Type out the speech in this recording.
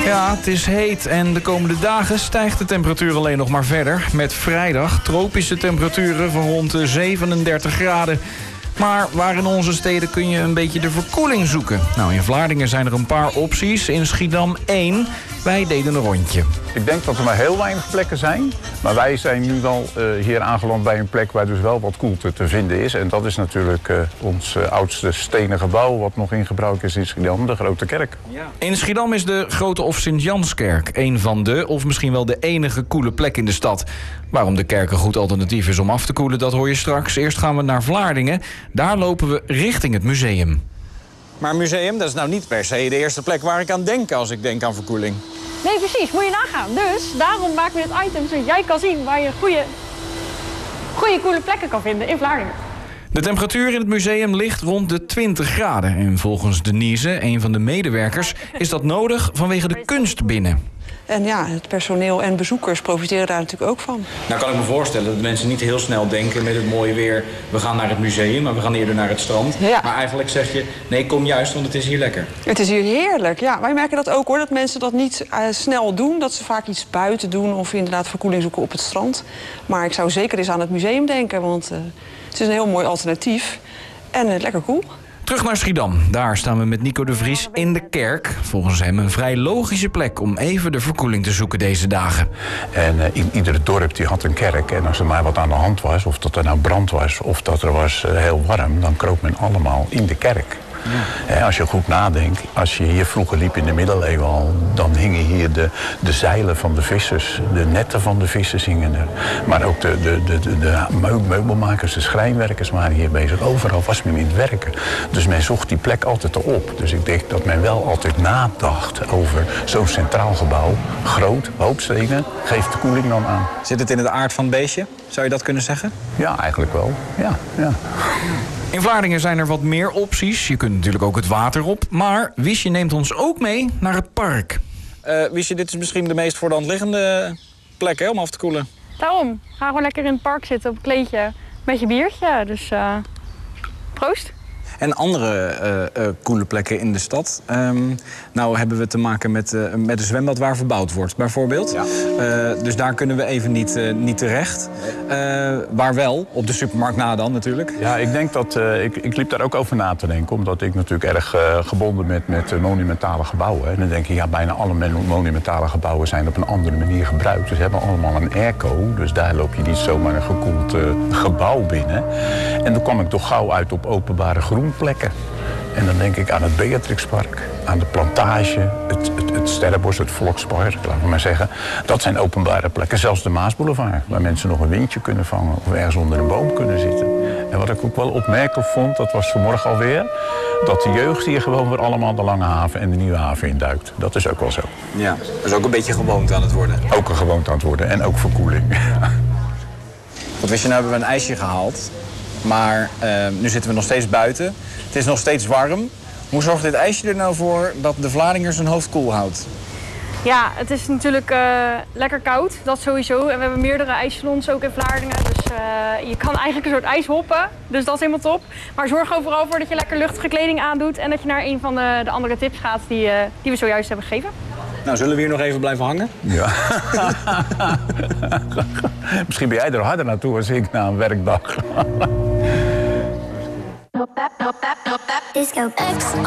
Ja, het is heet en de komende dagen stijgt de temperatuur alleen nog maar verder. Met vrijdag tropische temperaturen van rond de 37 graden. Maar waar in onze steden kun je een beetje de verkoeling zoeken? Nou, in Vlaardingen zijn er een paar opties. In Schiedam 1. Wij deden een rondje. Ik denk dat er maar heel weinig plekken zijn. Maar wij zijn nu wel hier aangeland bij een plek waar dus wel wat koelte te vinden is. En dat is natuurlijk ons oudste stenen gebouw wat nog in gebruik is in Schiedam, de Grote Kerk. Ja. In Schiedam is de Grote of Sint-Janskerk een van de, of misschien wel de enige koele plek in de stad. Waarom de kerk een goed alternatief is om af te koelen, dat hoor je straks. Eerst gaan we naar Vlaardingen. Daar lopen we richting het museum. Maar een museum, dat is nou niet per se de eerste plek waar ik aan denk als ik denk aan verkoeling. Nee, precies. Moet je nagaan. Dus daarom maken we dit item zodat jij kan zien waar je goede koele plekken kan vinden in Vlaardingen. De temperatuur in het museum ligt rond de 20 graden. En volgens Denise, een van de medewerkers, is dat nodig vanwege de kunst binnen. En ja, het personeel en bezoekers profiteren daar natuurlijk ook van. Nou kan ik me voorstellen dat mensen niet heel snel denken met het mooie weer, we gaan naar het museum, maar we gaan eerder naar het strand. Ja. Maar eigenlijk zeg je, nee, kom juist, want het is hier lekker. Het is hier heerlijk, ja. Wij merken dat ook hoor, dat mensen dat niet snel doen. Dat ze vaak iets buiten doen of inderdaad verkoeling zoeken op het strand. Maar ik zou zeker eens aan het museum denken, want het is een heel mooi alternatief. En lekker koel. Terug naar Schiedam. Daar staan we met Nico de Vries in de kerk. Volgens hem een vrij logische plek om even de verkoeling te zoeken deze dagen. En in iedere dorp die had een kerk. En als er maar wat aan de hand was, of dat er nou brand was, of dat er was heel warm, dan kroop men allemaal in de kerk. Ja. Als je goed nadenkt, als je hier vroeger liep in de middeleeuwen al, dan hingen hier de zeilen van de vissers, de netten van de vissers hingen er. Maar ook de meubelmakers, de schrijnwerkers waren hier bezig. Overal was men in het werken. Dus men zocht die plek altijd erop. Dus ik denk dat men wel altijd nadacht over zo'n centraal gebouw. Groot, hoop stenen, geeft de koeling dan aan. Zit het in het aard van het beestje? Zou je dat kunnen zeggen? Ja, eigenlijk wel. Ja. In Vlaardingen zijn er wat meer opties. Je kunt natuurlijk ook het water op. Maar Wiesje neemt ons ook mee naar het park. Wiesje, dit is misschien de meest voor de hand liggende plek hè, om af te koelen. Daarom, ga gewoon lekker in het park zitten op een kleedje met je biertje. Dus proost. En andere koele plekken in de stad. Nou hebben we te maken met een zwembad waar verbouwd wordt, bijvoorbeeld. Ja. Dus daar kunnen we even niet terecht. Waar wel, op de supermarkt na dan natuurlijk. Ja, ik denk dat ik liep daar ook over na te denken. Omdat ik natuurlijk erg gebonden met monumentale gebouwen. En dan denk je, ja, bijna alle monumentale gebouwen zijn op een andere manier gebruikt. Dus ze hebben allemaal een airco. Dus daar loop je niet zomaar een gekoeld gebouw binnen. En dan kwam ik toch gauw uit op openbare groenplekken. En dan denk ik aan het Beatrixpark, aan de Plantage, het Sterrenbos, het Volkspark, laten we maar zeggen. Dat zijn openbare plekken, zelfs de Maasboulevard, waar mensen nog een windje kunnen vangen of ergens onder een boom kunnen zitten. En wat ik ook wel opmerkelijk vond, dat was vanmorgen alweer, dat de jeugd hier gewoon weer allemaal de Lange Haven en de Nieuwe Haven induikt. Dat is ook wel zo. Ja, dat is ook een beetje gewoonte aan het worden. Ook een gewoonte aan het worden en ook verkoeling. Wat wist je, nou hebben we een ijsje gehaald. Maar nu zitten we nog steeds buiten. Het is nog steeds warm. Hoe zorgt dit ijsje er nou voor dat de Vladingers hun hoofd koel houdt? Ja, het is natuurlijk lekker koud, dat sowieso. En we hebben meerdere ijssalons ook in Vlaardingen. Dus je kan eigenlijk een soort ijs hoppen. Dus dat is helemaal top. Maar zorg overal voor dat je lekker luchtige kleding aandoet. En dat je naar een van de andere tips gaat die we zojuist hebben gegeven. Nou, zullen we hier nog even blijven hangen? Ja. Misschien ben jij er harder naartoe als ik na een werkdag. Disco X